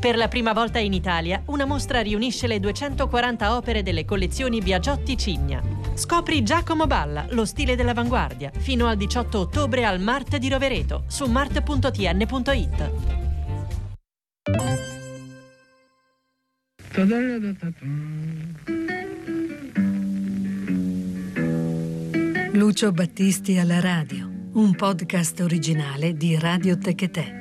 Per la prima volta in Italia, una mostra riunisce le 240 opere delle collezioni Biagiotti Cigna. Scopri Giacomo Balla, lo stile dell'avanguardia, fino al 18 ottobre al Mart di Rovereto, su mart.tn.it. Lucio Battisti alla radio, un podcast originale di Radio Techetè.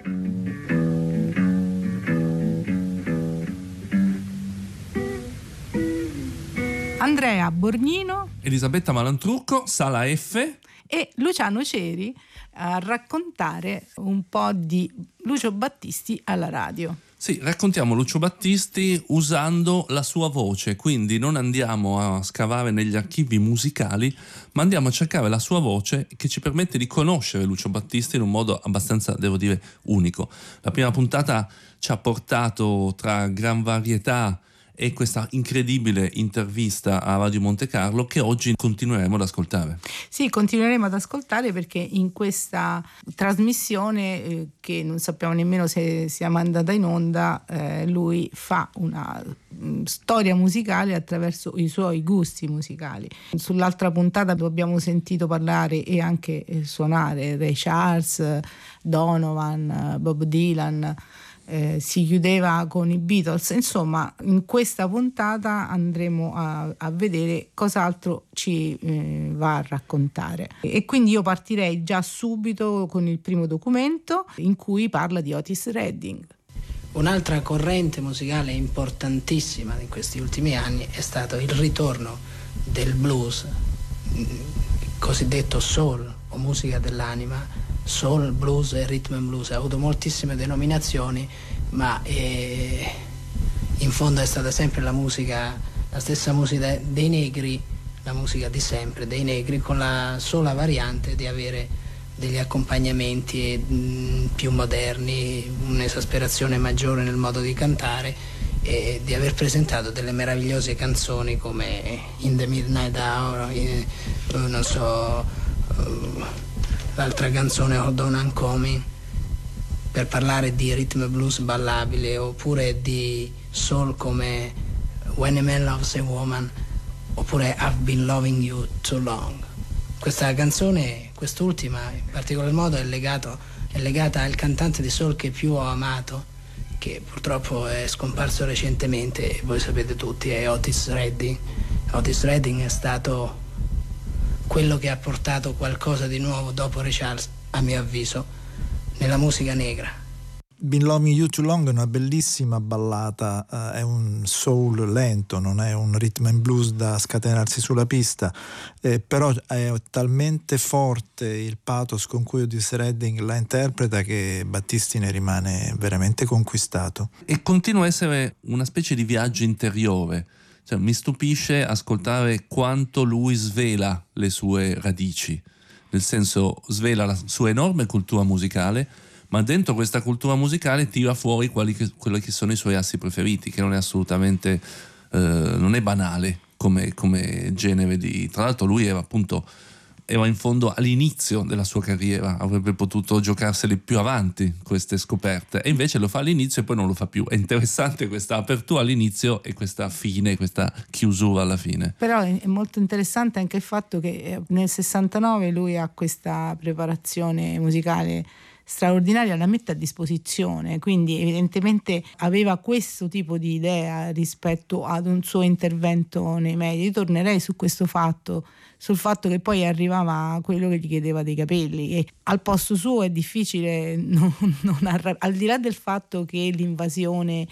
Andrea Borgnino, Elisabetta Malantrucco, Sala F e Luciano Ceri a raccontare un po' di Lucio Battisti alla radio. Sì, raccontiamo Lucio Battisti usando la sua voce, quindi non andiamo a scavare negli archivi musicali, ma andiamo a cercare la sua voce che ci permette di conoscere Lucio Battisti in un modo abbastanza, devo dire, unico. La prima puntata ci ha portato tra gran varietà e questa incredibile intervista a Radio Monte Carlo che oggi continueremo ad ascoltare. Sì, continueremo ad ascoltare perché in questa trasmissione che non sappiamo nemmeno se sia mandata in onda, lui fa una storia musicale attraverso i suoi gusti musicali. Sull'altra puntata abbiamo sentito parlare e anche suonare Ray Charles, Donovan, Bob Dylan. Si chiudeva con i Beatles. Insomma, in questa puntata andremo a vedere cos'altro ci va a raccontare, e quindi io partirei già subito con il primo documento in cui parla di Otis Redding. Un'altra corrente musicale importantissima in questi ultimi anni è stato il ritorno del blues, cosiddetto soul o musica dell'anima. Soul, blues e rhythm and blues ha avuto moltissime denominazioni, ma in fondo è stata sempre la musica, la stessa musica dei negri, la musica di sempre dei negri, con la sola variante di avere degli accompagnamenti più moderni, un'esasperazione maggiore nel modo di cantare e di aver presentato delle meravigliose canzoni come In the Midnight Hour, non so, l'altra canzone Hold On I'm Coming, per parlare di rhythm blues ballabile, oppure di soul come When a Man Loves a Woman, oppure I've Been Loving You Too Long. Questa canzone, quest'ultima in particolar modo, è legata al cantante di soul che più ho amato, che purtroppo è scomparso recentemente, voi sapete tutti, è Otis Redding. Otis Redding è stato quello che ha portato qualcosa di nuovo dopo Ray Charles, a mio avviso, nella musica negra. Been Loving You Too Long è una bellissima ballata, è un soul lento, non è un rhythm and blues da scatenarsi sulla pista, però è talmente forte il pathos con cui Otis Redding la interpreta che Battisti ne rimane veramente conquistato. E continua a essere una specie di viaggio interiore. Cioè, mi stupisce ascoltare quanto lui svela le sue radici, nel senso svela la sua enorme cultura musicale, ma dentro questa cultura musicale tira fuori quelli che sono i suoi assi preferiti, che non è assolutamente non è banale come genere di. Tra l'altro lui era in fondo all'inizio della sua carriera, avrebbe potuto giocarseli più avanti queste scoperte, e invece lo fa all'inizio e poi non lo fa più. È interessante questa apertura all'inizio e questa fine, questa chiusura alla fine. Però è molto interessante anche il fatto che nel 69 lui ha questa preparazione musicale straordinaria, la mette a disposizione, quindi evidentemente aveva questo tipo di idea rispetto ad un suo intervento nei media. Io tornerei su questo fatto, sul fatto che poi arrivava quello che gli chiedeva dei capelli, e al posto suo è difficile al di là del fatto che l'invasione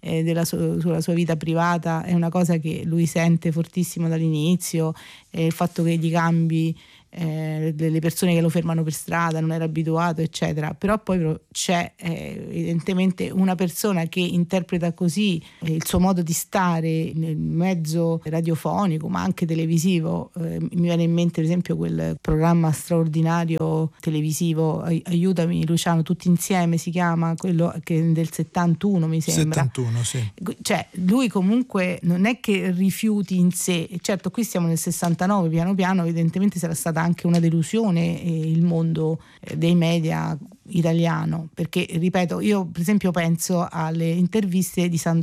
sulla sua vita privata è una cosa che lui sente fortissimo dall'inizio, il fatto che gli cambi delle persone che lo fermano per strada, non era abituato eccetera, però poi c'è evidentemente una persona che interpreta così il suo modo di stare nel mezzo radiofonico ma anche televisivo. Mi viene in mente ad esempio quel programma straordinario televisivo, aiutami Luciano, Tutti Insieme si chiama, quello che del 71 mi sembra. 71, sì. Cioè lui comunque non è che rifiuti in sé, certo qui siamo nel 69, piano piano evidentemente sarà stata stata anche una delusione il mondo dei media italiano, perché ripeto, io per esempio penso alle interviste di Sandro